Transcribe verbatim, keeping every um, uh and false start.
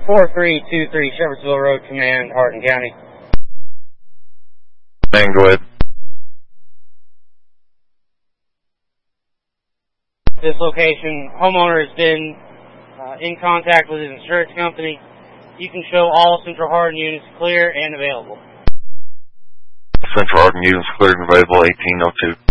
four three two three Shepherdsville Road, Command, Hardin County. Man, go ahead. This location, homeowner has been uh, in contact with his insurance company. You can show all Central Hardin units clear and available. Central Hardin units cleared and available, eighteen oh two.